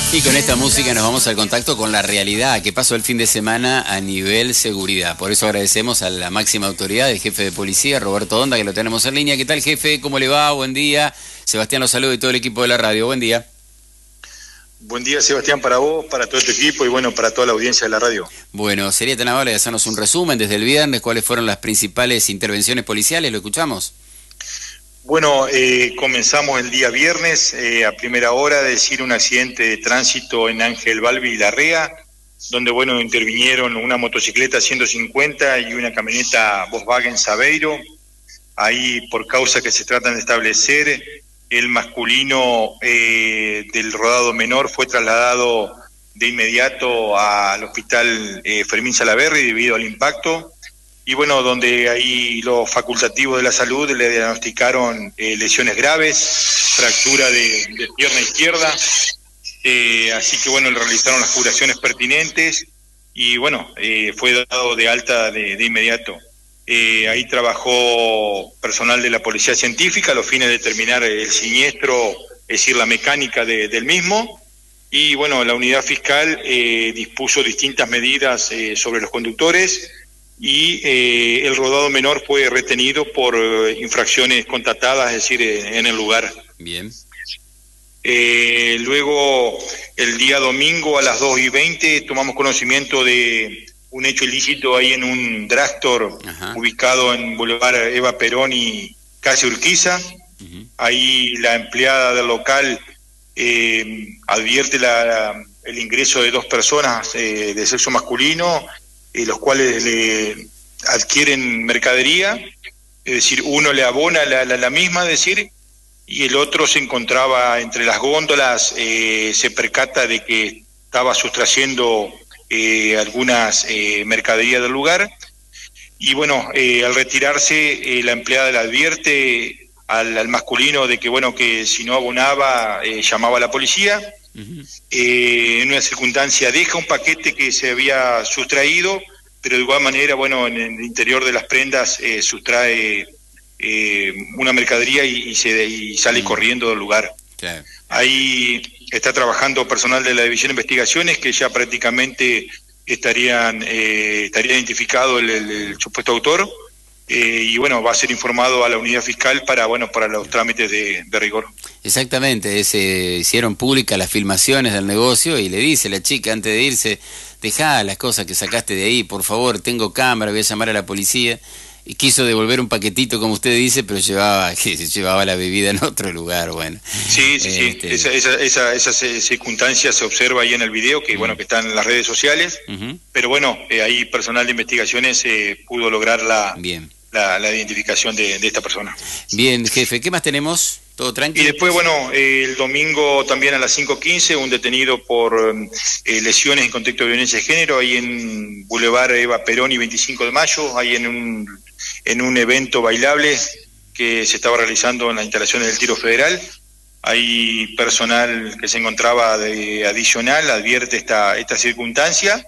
Y con esta música nos vamos al contacto con la realidad que pasó el fin de semana a nivel seguridad. Por eso agradecemos a la máxima autoridad, el jefe de policía, Roberto Donda, que lo tenemos en línea. ¿Qué tal, jefe? ¿Cómo le va? Buen día. Sebastián los saluda y todo el equipo de la radio. Buen día. Buen día, Sebastián, para vos, para todo tu equipo y bueno, para toda la audiencia de la radio. Bueno, sería tan amable de hacernos un resumen desde el viernes, cuáles fueron las principales intervenciones policiales, ¿lo escuchamos? Bueno, comenzamos el día viernes a primera hora, decir un accidente de tránsito en Ángel Balbi y Larrea, donde bueno, intervinieron una motocicleta 150 y una camioneta Volkswagen Saveiro. Ahí, por causa que se tratan de establecer, el masculino del rodado menor fue trasladado de inmediato al hospital Fermín Salaverry debido al impacto. Y bueno, donde ahí los facultativos de la salud le diagnosticaron lesiones graves, fractura de pierna izquierda, así que bueno, le realizaron las curaciones pertinentes y bueno, fue dado de alta de inmediato. Ahí trabajó personal de la Policía Científica a los fines de determinar el siniestro, es decir, la mecánica del mismo. Y bueno, la unidad fiscal dispuso distintas medidas sobre los conductores y el rodado menor fue retenido por infracciones constatadas, es decir, en el lugar. Bien. Luego, el día domingo a las 2:20 tomamos conocimiento de un hecho ilícito ahí en un drugstore ubicado en Boulevard Eva Perón y calle Urquiza. Ahí la empleada del local advierte el ingreso de dos personas de sexo masculino, los cuales le adquieren mercadería, es decir, uno le abona la misma, es decir, y el otro se encontraba entre las góndolas, se percata de que estaba sustrayendo algunas mercaderías del lugar, y bueno, al retirarse, la empleada le advierte al masculino de que bueno, que si no abonaba, llamaba a la policía. En una circunstancia deja un paquete que se había sustraído, pero de igual manera, bueno, en el interior de las prendas sustrae una mercadería y sale corriendo del lugar. Claro. Ahí está trabajando personal de la División de Investigaciones que ya prácticamente estaría identificado el supuesto autor. Y bueno, va a ser informado a la unidad fiscal para los trámites de rigor. Exactamente, se hicieron públicas las filmaciones del negocio y le dice la chica antes de irse, dejá las cosas que sacaste de ahí, por favor, tengo cámara, voy a llamar a la policía. Y quiso devolver un paquetito, como usted dice, pero llevaba la bebida en otro lugar, bueno. Sí. Esa circunstancia se observa ahí en el video, que bueno, que está en las redes sociales, pero bueno, ahí personal de investigaciones pudo lograr la identificación de esta persona. Bien, jefe, ¿qué más tenemos? ¿Todo tranquilo? Y después, bueno, el domingo también a las 5:15, un detenido por lesiones en contexto de violencia de género, ahí en Boulevard Eva Perón y 25 de mayo, ahí en un evento bailable que se estaba realizando en las instalaciones del Tiro Federal. Hay personal que se encontraba adicional, advierte esta circunstancia.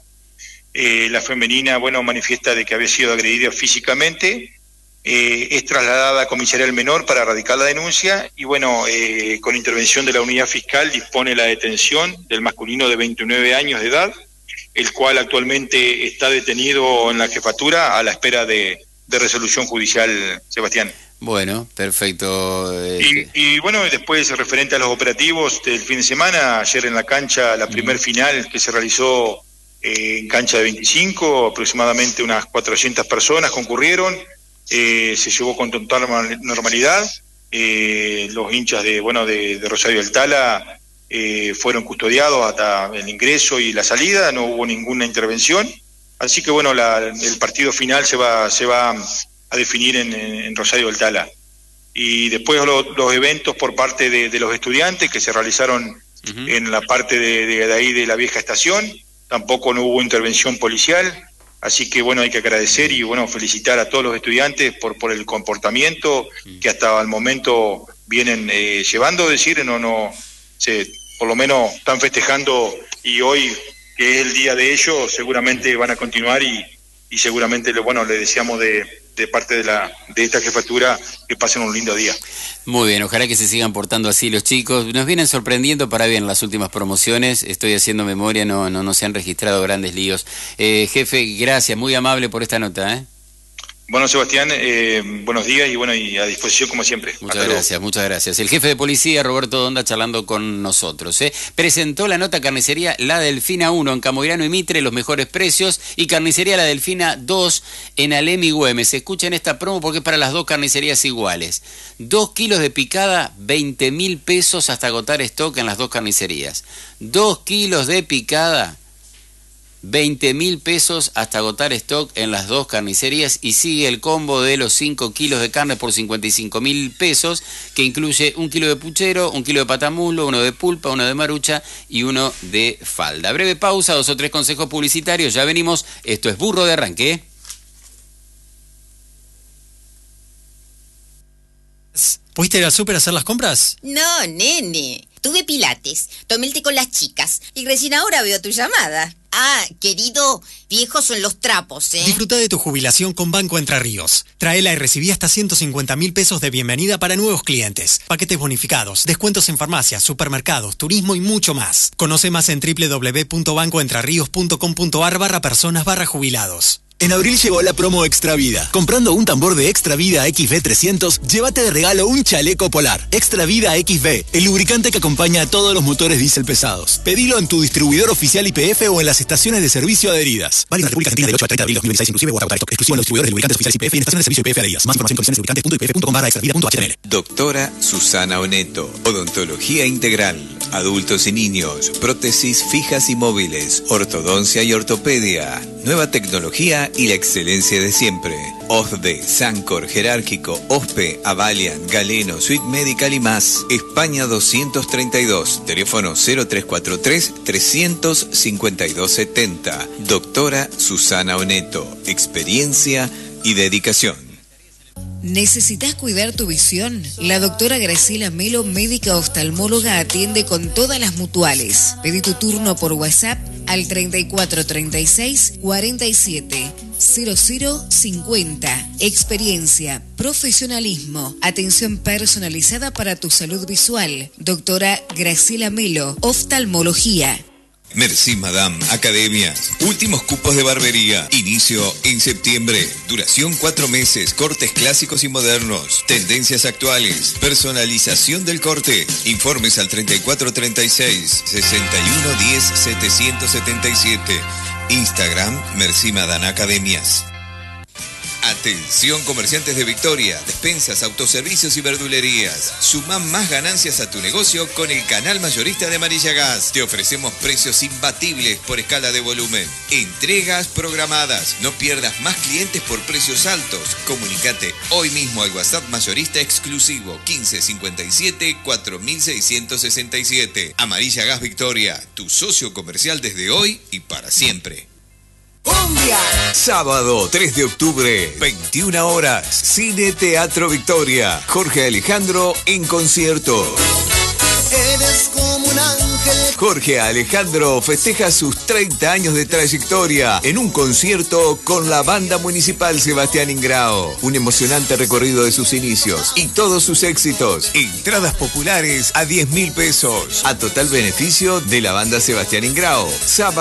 La femenina, bueno, manifiesta de que había sido agredida físicamente. Es trasladada a comisaría del menor para radicar la denuncia y bueno, con intervención de la unidad fiscal dispone la detención del masculino de 29 años de edad, el cual actualmente está detenido en la jefatura a la espera de resolución judicial, Sebastián. Bueno, perfecto. Y bueno, después referente a los operativos del fin de semana, ayer en la cancha, la primer final que se realizó en cancha de 25, aproximadamente unas 400 personas concurrieron. Se llevó con total normalidad. Los hinchas de Rosario del Tala fueron custodiados hasta el ingreso y la salida, no hubo ninguna intervención, así que bueno, el partido final se va a definir en Rosario del Tala. Y después los eventos por parte de los estudiantes que se realizaron en la parte de ahí de la vieja estación, tampoco no hubo intervención policial. Así que bueno, hay que agradecer y bueno, felicitar a todos los estudiantes por el comportamiento que hasta el momento vienen llevando, es decir, por lo menos están festejando y hoy, que es el día de ellos, seguramente van a continuar y seguramente le deseamos de de parte de esta jefatura, que pasen un lindo día. Muy bien, ojalá que se sigan portando así los chicos. Nos vienen sorprendiendo para bien las últimas promociones. Estoy haciendo memoria, no se han registrado grandes líos. Jefe, gracias, muy amable por esta nota, Bueno, Sebastián, buenos días y a disposición como siempre. Muchas gracias. El jefe de policía, Roberto Donda, charlando con nosotros. Presentó la nota Carnicería La Delfina 1 en Camoirano y Mitre, los mejores precios, y Carnicería La Delfina 2 en Alem y Güemes. Escuchen esta promo porque es para las dos carnicerías iguales. 2 kilos de picada, 20.000 pesos hasta agotar stock en las dos carnicerías. 2 kilos de picada, 20.000 pesos hasta agotar stock en las dos carnicerías, y sigue el combo de los 5 kilos de carne por 55.000 pesos, que incluye 1 kilo de puchero, 1 kilo de patamulo, 1 de pulpa, 1 de marucha y 1 de falda. Breve pausa, 2 o 3 consejos publicitarios, ya venimos. Esto es Burro de Arranque. ¿Pudiste ir al súper a hacer las compras? No, nene. Tuve pilates, tomé el té con las chicas y recién ahora veo tu llamada. Ah, querido, viejos son los trapos, Disfruta de tu jubilación con Banco Entre Ríos. Tráela y recibí hasta 150.000 pesos de bienvenida para nuevos clientes. Paquetes bonificados, descuentos en farmacias, supermercados, turismo y mucho más. Conoce más en www.bancoentrerrios.com.ar/personas/jubilados. En abril llegó la promo Extra Vida. Comprando un tambor de Extra Vida XV300, llévate de regalo un chaleco polar. Extra Vida XV, el lubricante que acompaña a todos los motores diésel pesados. Pedilo en tu distribuidor oficial YPF o en las estaciones de servicio adheridas. Válido en la República Argentina del 8 al 30 de abril 2026 inclusive o hasta agotar stock. Exclusivo en los distribuidores de lubricantes oficiales YPF y en estaciones de servicio YPF adheridas. Más información en condiciones/lubricantes.ypf.com/extravida.html. Doctora Susana Oneto, odontología integral, adultos y niños, prótesis fijas y móviles, ortodoncia y ortopedia, nueva tecnología y la excelencia de siempre. OSDE, Sancor, Jerárquico, OSPE, Avalian, Galeno, Suite Medical y más. España 232, teléfono 0343-352-70. Doctora Susana Oneto, experiencia y dedicación. ¿Necesitas cuidar tu visión? La doctora Graciela Melo, médica oftalmóloga, atiende con todas las mutuales. Pedí tu turno por WhatsApp al 3436 47 0050. Experiencia, profesionalismo, atención personalizada para tu salud visual. Doctora Graciela Melo, oftalmología. Merci Madame Academias. Últimos cupos de barbería. Inicio en septiembre. Duración 4 meses. Cortes clásicos y modernos. Tendencias actuales. Personalización del corte. Informes al 3436 6110 777. Instagram Merci Madame Academias. Atención comerciantes de Victoria, despensas, autoservicios y verdulerías. Sumá más ganancias a tu negocio con el canal mayorista de Amarilla Gas. Te ofrecemos precios imbatibles por escala de volumen. Entregas programadas. No pierdas más clientes por precios altos. Comunicate hoy mismo al WhatsApp mayorista exclusivo 1557 4667. Amarilla Gas Victoria, tu socio comercial desde hoy y para siempre. ¡Cumbia! Sábado 3 de octubre, 21 horas, Cine Teatro Victoria. Jorge Alejandro en concierto. Eres como un ángel. Jorge Alejandro festeja sus 30 años de trayectoria en un concierto con la Banda Municipal Sebastián Ingrao. Un emocionante recorrido de sus inicios y todos sus éxitos. Entradas populares a 10.000 pesos. A total beneficio de la Banda Sebastián Ingrao. Sábado